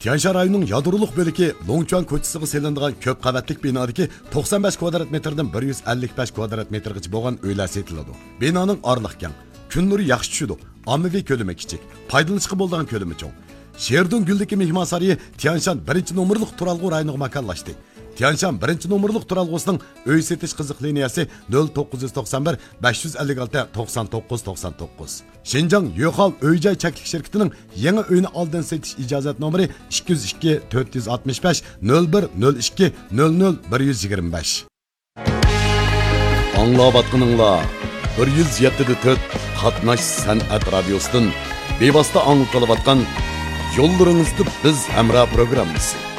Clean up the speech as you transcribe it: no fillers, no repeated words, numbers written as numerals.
Tianshan rayonining yadroliq bo'ligi Longchuan ko'chasiga selinadigan ko'p qavatlik binodagi 95 kvadrat metrdan 155 kvadrat metrgacha bo'lgan uylar setiladi. Binoning orliq keng, kun nuri yaxshi tushadi. Ommaviy ko'lami kichik, foydalanishga bo'ladigan ko'lami cho'ng. Sherdun Guldagi mehmonsariyi Tianshan 1-nomerlik turalg'u rayoniga makonlashdi. Tianshan 1-nomerlik turalg'usining uy setish qiziq liniyasi 0991 556 99 99. Şinjan Yo'qol uy-joy cheklik shirkatining yangi uyni oldin setish ijozat nomeri 202 465 0102 00 125. Anglayotganinglar 107.4 Qatnash san'at radiosidan bevosita anglatayotgan Yo'llaringizda biz hamroh programmasi.